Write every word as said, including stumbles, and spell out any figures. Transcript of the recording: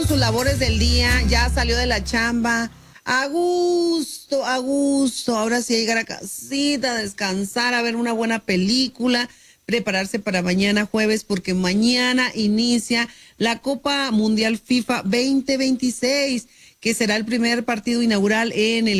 Sus labores del día, ya salió de la chamba, a gusto, a gusto, ahora sí llegar a casita, descansar, a ver una buena película, prepararse para mañana jueves, porque mañana inicia la Copa Mundial FIFA veinte veintiséis, que será el primer partido inaugural en el